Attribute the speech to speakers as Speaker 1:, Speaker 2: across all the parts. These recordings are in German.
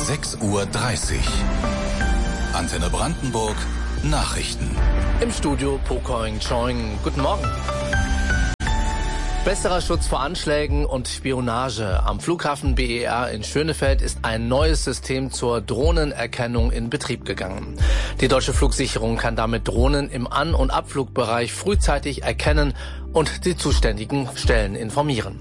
Speaker 1: 6:30 Uhr. Antenne Brandenburg Nachrichten.
Speaker 2: Im Studio Pokoing Choing. Guten Morgen. Besserer Schutz vor Anschlägen und Spionage. Am Flughafen BER in Schönefeld ist ein neues System zur Drohnenerkennung in Betrieb gegangen. Die deutsche Flugsicherung kann damit Drohnen im An- und Abflugbereich frühzeitig erkennen und die zuständigen Stellen informieren.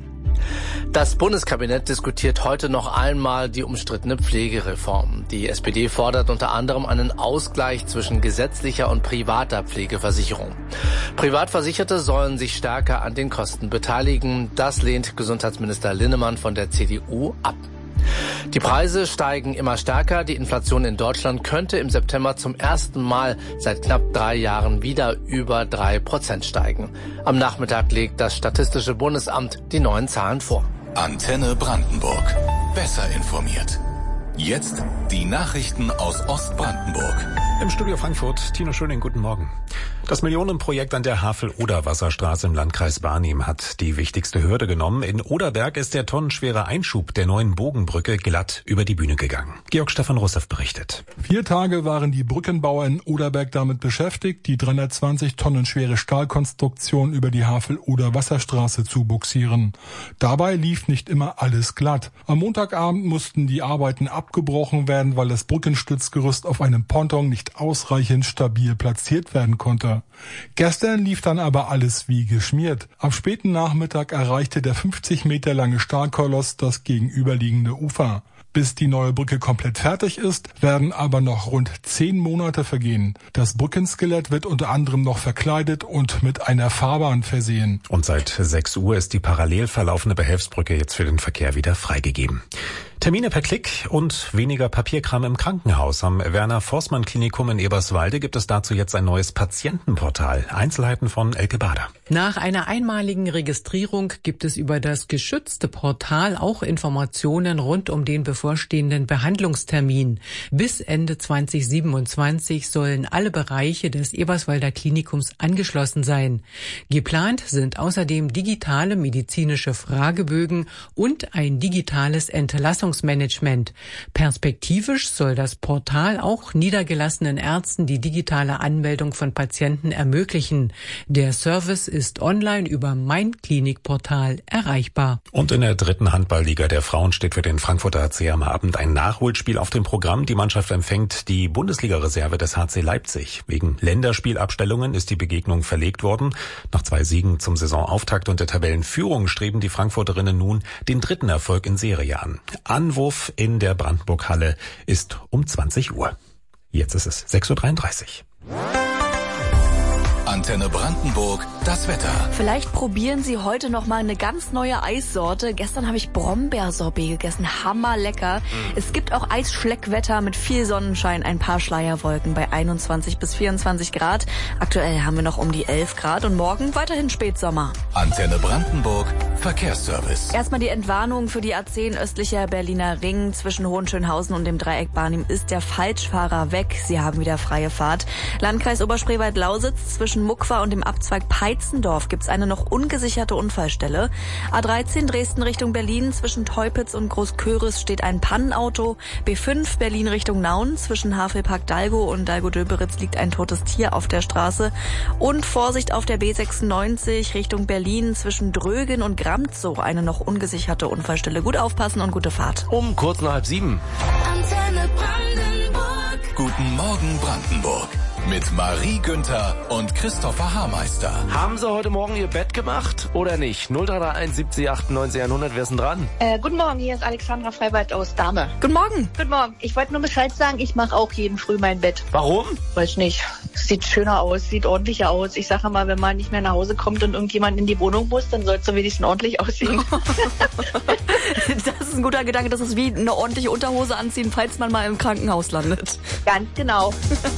Speaker 2: Das Bundeskabinett diskutiert heute noch einmal die umstrittene Pflegereform. Die SPD fordert unter anderem einen Ausgleich zwischen gesetzlicher und privater Pflegeversicherung. Privatversicherte sollen sich stärker an den Kosten beteiligen. Das lehnt Gesundheitsminister Linnemann von der CDU ab. Die Preise steigen immer stärker. Die Inflation in Deutschland könnte im September zum ersten Mal seit knapp 3 Jahren wieder über 3% steigen. Am Nachmittag legt das Statistische Bundesamt die neuen Zahlen vor.
Speaker 1: Antenne Brandenburg. Besser informiert. Jetzt die Nachrichten aus Ostbrandenburg.
Speaker 3: Im Studio Frankfurt, Tino Schöning, guten Morgen. Das Millionenprojekt an der Havel-Oder-Wasserstraße im Landkreis Barnim hat die wichtigste Hürde genommen. In Oderberg ist der tonnenschwere Einschub der neuen Bogenbrücke glatt über die Bühne gegangen. Georg Stefan Russow berichtet.
Speaker 4: 4 Tage waren die Brückenbauer in Oderberg damit beschäftigt, die 320 Tonnen schwere Stahlkonstruktion über die Havel-Oder-Wasserstraße zu bugsieren. Dabei lief nicht immer alles glatt. Am Montagabend mussten die Arbeiten abgebrochen werden, weil das Brückenstützgerüst auf einem Ponton nicht ausreichend stabil platziert werden konnte. Gestern lief dann aber alles wie geschmiert. Am späten Nachmittag erreichte der 50 Meter lange Stahlkoloss das gegenüberliegende Ufer. Bis die neue Brücke komplett fertig ist, werden aber noch rund 10 Monate vergehen. Das Brückenskelett wird unter anderem noch verkleidet und mit einer Fahrbahn versehen.
Speaker 3: Und seit 6 Uhr ist die parallel verlaufende Behelfsbrücke jetzt für den Verkehr wieder freigegeben. Termine per Klick und weniger Papierkram im Krankenhaus. Am Werner-Forssmann-Klinikum in Eberswalde gibt es dazu jetzt ein neues Patientenportal. Einzelheiten von Elke Bader.
Speaker 5: Nach einer einmaligen Registrierung gibt es über das geschützte Portal auch Informationen rund um den bevorstehenden Behandlungstermin. Bis Ende 2027 sollen alle Bereiche des Eberswalder Klinikums angeschlossen sein. Geplant sind außerdem digitale medizinische Fragebögen und ein digitales Entlassungsmanagement. Perspektivisch soll das Portal auch niedergelassenen Ärzten die digitale Anmeldung von Patienten ermöglichen. Der Service ist online über Mein Klinikportal erreichbar.
Speaker 3: Und in der 3. Handballliga der Frauen steht für den Frankfurter HC am Abend ein Nachholspiel auf dem Programm. Die Mannschaft empfängt die Bundesliga-Reserve des HC Leipzig. Wegen Länderspielabstellungen ist die Begegnung verlegt worden. Nach 2 Siegen zum Saisonauftakt und der Tabellenführung streben die Frankfurterinnen nun den 3. Erfolg in Serie an. Anwurf in der Brandenburg-Halle ist um 20 Uhr. Jetzt ist es 6:33 Uhr.
Speaker 1: Antenne Brandenburg, das Wetter.
Speaker 6: Vielleicht probieren Sie heute noch mal eine ganz neue Eissorte. Gestern habe ich Brombeersorbet gegessen. Hammerlecker. Es gibt auch Eisschleckwetter mit viel Sonnenschein, ein paar Schleierwolken bei 21 bis 24 Grad. Aktuell haben wir noch um die 11 Grad und morgen weiterhin Spätsommer.
Speaker 1: Antenne Brandenburg, Verkehrsservice.
Speaker 6: Erstmal die Entwarnung für die A10 östlicher Berliner Ring zwischen Hohenschönhausen und dem Dreieck Barnim ist der Falschfahrer weg. Sie haben wieder freie Fahrt. Landkreis Oberspreewald-Lausitz zwischen Muckwa und dem Abzweig Peitzendorf gibt's eine noch ungesicherte Unfallstelle. A13 Dresden Richtung Berlin zwischen Teupitz und Großköris steht ein Pannenauto. B5 Berlin Richtung Nauen zwischen Havelpark Dalgo und Dalgo-Döberitz liegt ein totes Tier auf der Straße. Und Vorsicht auf der B96 Richtung Berlin zwischen Drögen und Gramzow eine noch ungesicherte Unfallstelle. Gut aufpassen und gute Fahrt.
Speaker 2: Um kurz nach 6:30.
Speaker 1: Antenne Brandenburg. Guten Morgen Brandenburg. Mit Marie Günther und Christopher Haarmeister.
Speaker 2: Haben Sie heute Morgen Ihr Bett gemacht oder nicht? 0331 70 98 100, wer ist denn dran?
Speaker 7: Guten Morgen, hier ist Alexandra Freiwald aus Dahme.
Speaker 6: Guten Morgen.
Speaker 7: Guten Morgen. Ich wollte nur Bescheid sagen, ich mache auch jeden Früh mein Bett.
Speaker 2: Warum?
Speaker 7: Weiß nicht. Sieht schöner aus, sieht ordentlicher aus. Ich sage mal, wenn man nicht mehr nach Hause kommt und irgendjemand in die Wohnung muss, dann soll es so wenigstens ordentlich aussehen.
Speaker 6: Das ist ein guter Gedanke. Das ist wie eine ordentliche Unterhose anziehen, falls man mal im Krankenhaus landet.
Speaker 7: Ganz genau.